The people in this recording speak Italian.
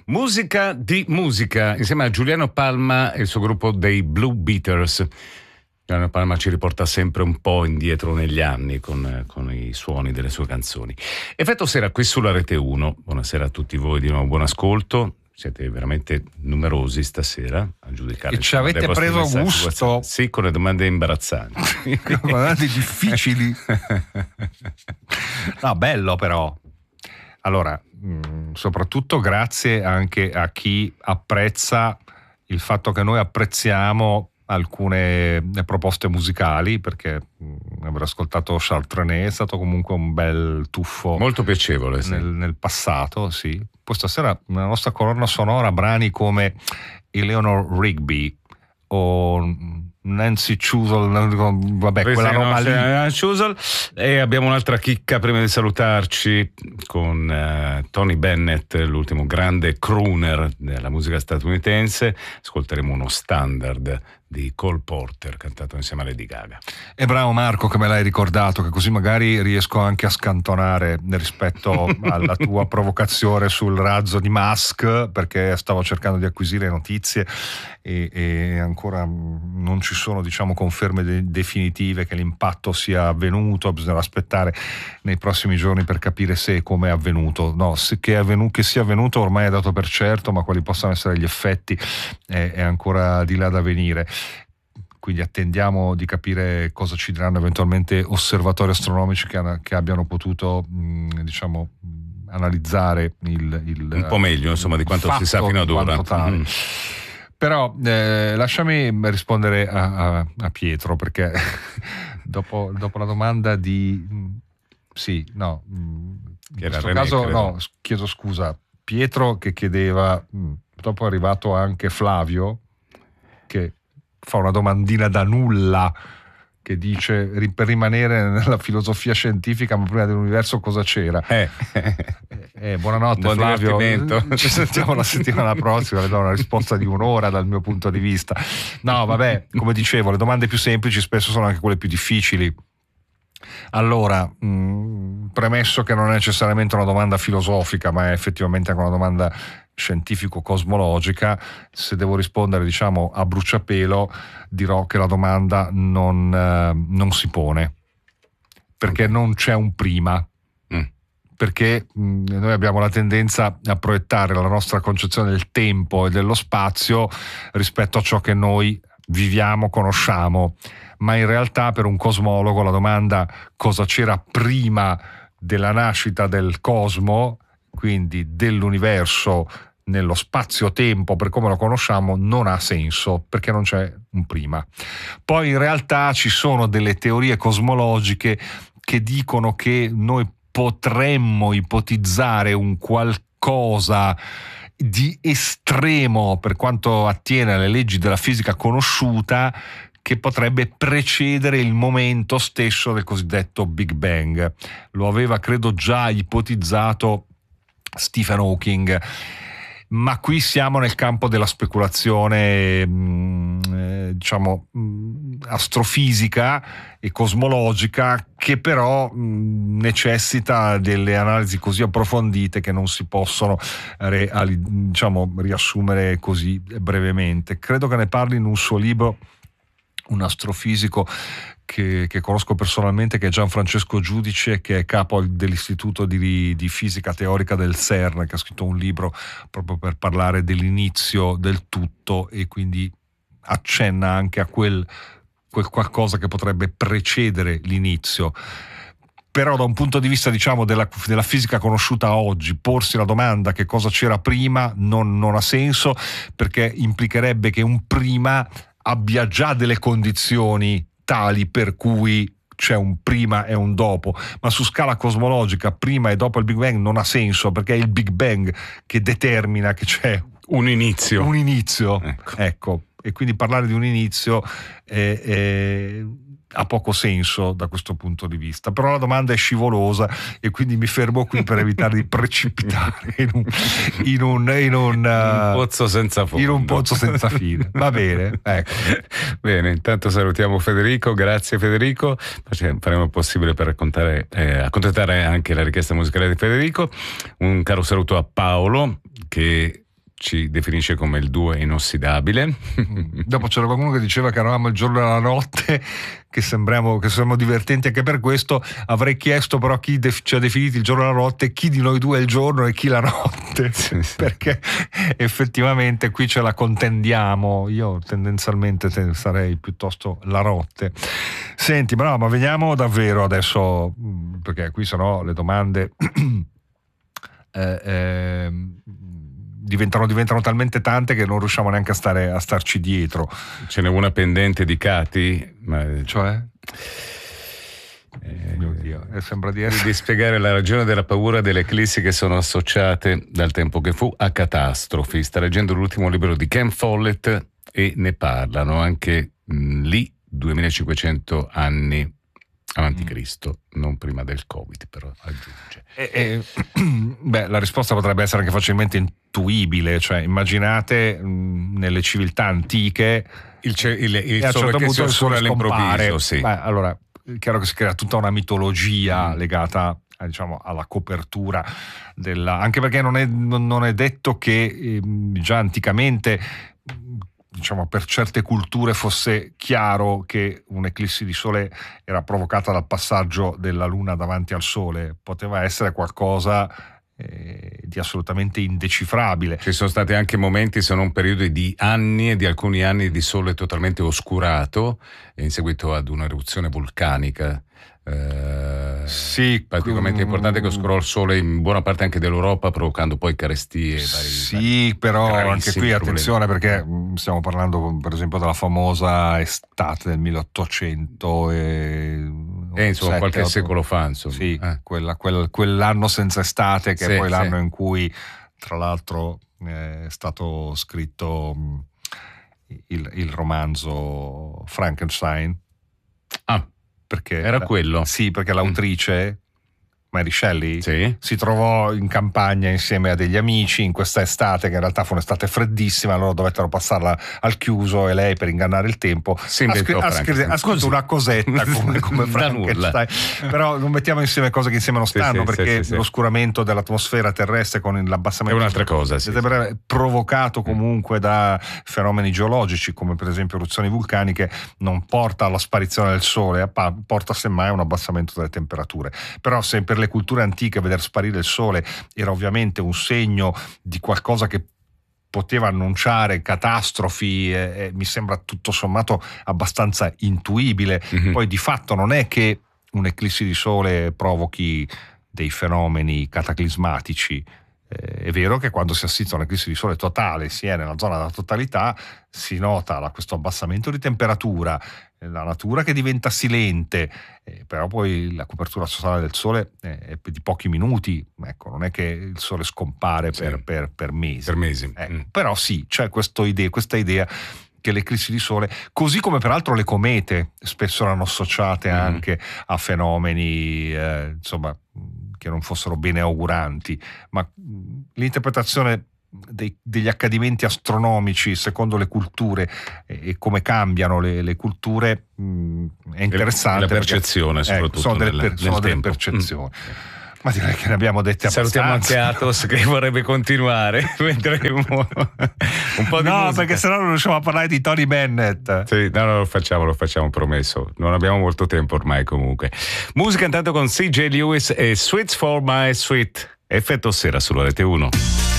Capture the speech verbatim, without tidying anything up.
Musica di musica, insieme a Giuliano Palma e il suo gruppo dei Blue Beaters. Giuliano Palma ci riporta sempre un po' indietro negli anni con, con i suoni delle sue canzoni. Effetto Sera qui sulla Rete uno. Buonasera a tutti voi, di nuovo buon ascolto. Siete veramente numerosi stasera a giudicare. E ci avete preso gusto. Sì, con le domande imbarazzanti. Domande difficili. No, bello però. Allora, mh, soprattutto grazie anche a chi apprezza il fatto che noi apprezziamo alcune proposte musicali, perché mh, aver ascoltato Charles Trenet è stato comunque un bel tuffo. Molto piacevole, sì. nel, nel passato, sì. Poi stasera nella nostra colonna sonora brani come Eleanor Rigby o Nancy Chusel, vabbè, Questa quella roba lì. Chusel. E abbiamo un'altra chicca prima di salutarci con uh, Tony Bennett, l'ultimo grande crooner della musica statunitense. Ascolteremo uno standard di Cole Porter cantato insieme a Lady Gaga. E bravo Marco che me l'hai ricordato, che così magari riesco anche a scantonare rispetto alla tua provocazione sul razzo di Musk, perché stavo cercando di acquisire notizie e, e ancora non ci sono, diciamo, conferme de- definitive che l'impatto sia avvenuto. Bisognerà aspettare nei prossimi giorni per capire se e come è avvenuto. No, se che, è avvenuto, che sia avvenuto ormai è dato per certo, ma quali possano essere gli effetti è, è ancora di là da venire. Quindi attendiamo di capire cosa ci diranno eventualmente osservatori astronomici che, che abbiano potuto mh, diciamo analizzare il, il un po' meglio, insomma, di quanto si sa fino ad ora. Mm. Però eh, lasciami rispondere a, a, a Pietro, perché dopo, dopo la domanda di sì, no, in questo René, caso credo. no, chiedo scusa, Pietro che chiedeva, dopo è arrivato anche Flavio che fa una domandina da nulla, che dice per rimanere nella filosofia scientifica, ma prima dell'universo cosa c'era? Eh. Eh, buonanotte Buon Flavio, ci sentiamo la settimana prossima, le do una risposta di un'ora dal mio punto di vista. No, vabbè, come dicevo, le domande più semplici spesso sono anche quelle più difficili. Allora, mh, premesso che non è necessariamente una domanda filosofica, ma è effettivamente anche una domanda scientifico-cosmologica, se devo rispondere, diciamo, a bruciapelo, dirò che la domanda non, eh, non si pone, perché okay. non c'è un prima. Mm. Perché mh, noi abbiamo la tendenza a proiettare la nostra concezione del tempo e dello spazio rispetto a ciò che noi viviamo, conosciamo, ma in realtà per un cosmologo la domanda cosa c'era prima della nascita del cosmo, quindi dell'universo nello spazio-tempo per come lo conosciamo, non ha senso, perché non c'è un prima. Poi in realtà ci sono delle teorie cosmologiche che dicono che noi potremmo ipotizzare un qualcosa di estremo per quanto attiene alle leggi della fisica conosciuta, che potrebbe precedere il momento stesso del cosiddetto Big Bang. Lo aveva, credo, già ipotizzato Stephen Hawking, ma qui siamo nel campo della speculazione mh, eh, diciamo mh, astrofisica e cosmologica, che però mh, necessita delle analisi così approfondite che non si possono re, ali, diciamo, riassumere così brevemente. Credo che ne parli in un suo libro un astrofisico Che, che conosco personalmente, che è Gianfrancesco Giudice, che è capo dell'Istituto di, di Fisica Teorica del CERN, che ha scritto un libro proprio per parlare dell'inizio del tutto, e quindi accenna anche a quel, quel qualcosa che potrebbe precedere l'inizio. Però da un punto di vista, diciamo, della, della fisica conosciuta oggi, porsi la domanda che cosa c'era prima non, non ha senso, perché implicherebbe che un prima abbia già delle condizioni tali per cui c'è un prima e un dopo, ma su scala cosmologica prima e dopo il Big Bang non ha senso, perché è il Big Bang che determina che c'è un inizio. Un inizio, ecco. ecco. E quindi parlare di un inizio è, è, ha poco senso da questo punto di vista. Però la domanda è scivolosa e quindi mi fermo qui per evitare di precipitare in un, in un, in un, un pozzo senza fondo. In un pozzo senza fine. Va bene, ecco. Bene, intanto salutiamo Federico, grazie Federico, faremo il possibile per raccontare, eh, accontentare anche la richiesta musicale di Federico. Un caro saluto a Paolo, che ci definisce come il duo inossidabile. Dopo c'era qualcuno che diceva che eravamo il giorno e la notte, che sembriamo che siamo divertenti anche per questo. Avrei chiesto però chi def- ci ha definito il giorno e la notte, chi di noi due è il giorno e chi la notte, sì, sì. Perché effettivamente qui ce la contendiamo. Io tendenzialmente te- sarei piuttosto la notte. Senti, ma no, ma veniamo davvero adesso, perché qui sennò le domande eh, eh, Diventano, diventano talmente tante che non riusciamo neanche a stare a starci dietro. Ce n'è una pendente di Cati, ma cioè eh, mio Dio, eh, sembra di essere di spiegare la ragione della paura delle eclissi che sono associate dal tempo che fu a catastrofi. Sta leggendo l'ultimo libro di Ken Follett e ne parlano anche mh, lì duemilacinquecento anni avanti Cristo, non prima del Covid, però aggiunge. E, e, beh, la risposta potrebbe essere anche facilmente intuibile, cioè immaginate mh, nelle civiltà antiche il, ce- il, il, il e a sole certo che punto si oscura all'improvviso, sì. Beh, allora, è chiaro che si crea tutta una mitologia mm. legata a, diciamo, alla copertura della, anche perché non è, non è detto che eh, già anticamente, diciamo, per certe culture fosse chiaro che un'eclissi di sole era provocata dal passaggio della luna davanti al sole. Poteva essere qualcosa eh, di assolutamente indecifrabile. Ci sono stati anche momenti, se non periodi di anni e di alcuni anni di sole totalmente oscurato in seguito ad un'eruzione vulcanica. Eh, sì, praticamente importante, che oscurò il sole in buona parte anche dell'Europa, provocando poi carestie. Vari, sì, vari, però anche qui attenzione, perché stiamo parlando per esempio della famosa estate del milleottocento e, e insomma sette, qualche otto, secolo fa, insomma. Sì, eh. quella, quel, quell'anno senza estate, che sì, è poi l'anno sì. in cui tra l'altro è stato scritto il, il romanzo Frankenstein. Ah, perché era quello? Sì, perché l'autrice Mary Shelley sì. si trovò in campagna insieme a degli amici in questa estate, che in realtà fu un'estate freddissima, loro dovettero passarla al chiuso e lei, per ingannare il tempo, ha, scr- ha, scr- ha scritto una cosetta come, come Frankenstein. Però non mettiamo insieme cose che insieme non stanno, sì, sì, perché sì, sì, l'oscuramento dell'atmosfera terrestre con l'abbassamento è un'altra cosa, sì, sì. provocato comunque da fenomeni geologici come per esempio eruzioni vulcaniche, non porta alla sparizione del sole, porta semmai a un abbassamento delle temperature. Però se per le culture antiche vedere sparire il sole era ovviamente un segno di qualcosa che poteva annunciare catastrofi, eh, eh, mi sembra tutto sommato abbastanza intuibile. Mm-hmm. Poi di fatto non è che un'eclissi di sole provochi dei fenomeni cataclismatici. Eh, è vero che quando si assiste a un'eclissi di sole totale, si è nella zona della totalità, si nota la, questo abbassamento di temperatura, la natura che diventa silente, eh, però poi la copertura totale del sole è di pochi minuti, ecco, non è che il sole scompare sì. per, per, per mesi. Per mesi. Ecco. Mm. Però sì, c'è questa idea, questa idea che le eclissi di sole, così come peraltro le comete, spesso erano associate mm. anche a fenomeni, eh, insomma, che non fossero bene auguranti, ma l'interpretazione dei, degli accadimenti astronomici secondo le culture e, e come cambiano le, le culture mh, è interessante. La percezione, perché, soprattutto, ecco, sono delle, nel, per, sono nel delle tempo. percezioni. Mm. Ma direi che ne abbiamo dette abbastanza. Salutiamo anche Athos che vorrebbe continuare mentre un po' di no, musica. Perché sennò non riusciamo a parlare di Tony Bennett. Sì, no, no, lo facciamo, lo facciamo, promesso. Non abbiamo molto tempo ormai comunque. Musica intanto con C J Lewis e Sweets for My Sweet. Effetto sera sulla Rete uno.